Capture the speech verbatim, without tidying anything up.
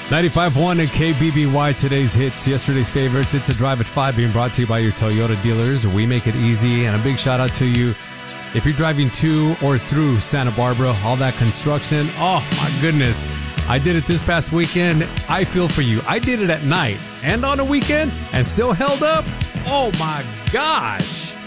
ninety-five point one and K B B Y, today's hits, yesterday's favorites. It's a Drive at five being brought to you by your Toyota dealers. We make it easy, and a big shout out to you if you're driving to or through Santa Barbara, all that construction. Oh my goodness. I did it this past weekend. I feel for you. I did it at night and on a weekend and still held up. Oh my gosh.